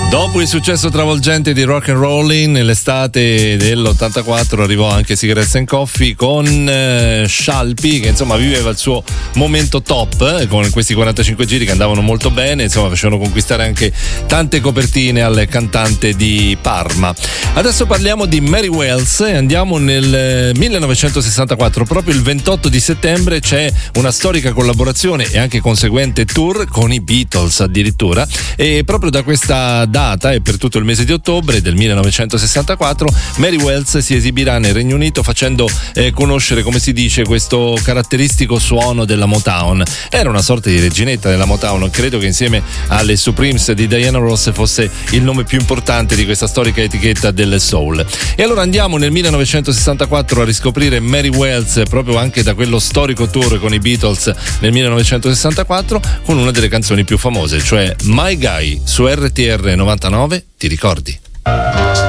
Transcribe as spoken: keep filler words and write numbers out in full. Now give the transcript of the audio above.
Dopo il successo travolgente di Rock and Rollin', nell'estate dell'ottantaquattro arrivò anche Cigarettes and Coffee con eh, Scialpi, che insomma viveva il suo momento top, eh, con questi quarantacinque giri che andavano molto bene, insomma facevano conquistare anche tante copertine al cantante di Parma. Adesso parliamo di Mary Wells e andiamo nel millenovecentosessantaquattro, proprio il ventotto di settembre c'è una storica collaborazione e anche conseguente tour con i Beatles addirittura, e proprio da questa data e per tutto il mese di ottobre del millenovecentosessantaquattro Mary Wells si esibirà nel Regno Unito facendo eh, conoscere, come si dice, questo caratteristico suono della Motown. Era una sorta di reginetta della Motown, credo che insieme alle Supremes di Diana Ross fosse il nome più importante di questa storica etichetta del soul. E allora andiamo nel millenovecentosessantaquattro a riscoprire Mary Wells proprio anche da quello storico tour con i Beatles nel millenovecentosessantaquattro con una delle canzoni più famose, cioè My Guy su R T R novantanove, ti ricordi?